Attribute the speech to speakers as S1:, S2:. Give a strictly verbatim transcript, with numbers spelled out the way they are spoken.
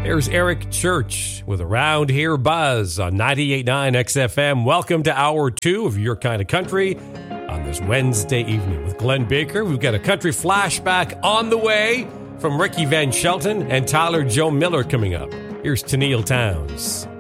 S1: There's Eric Church with Around Here Buzz on ninety-eight point nine X F M. Welcome to hour two of Your Kind of Country on this Wednesday evening with Glenn Baker. We've got a country flashback on the way from Ricky Van Shelton and Tyler Joe Miller coming up. Here's Tennille Townes.